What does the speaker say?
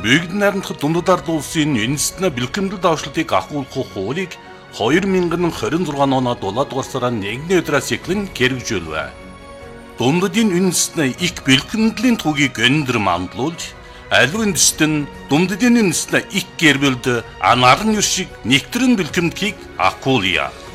Бүгд найрамдах дундад ард улсын үндэстэн бэлтгэмдэл давшлтыг агуулгах хуулийг 2026 оноо 7 дугаар сарын 1-ний өдрөөс эхлэн хэрэгжүүлвэ. Дундадын үндэстэн их бэлтгэмдлийн түүхийг өндөр мандуулж, аливаа үндэстэн дундадын үндэстэн их гэрбэлд анарын шиг нэгтрэн бэлтгэмдгийг агуулъя.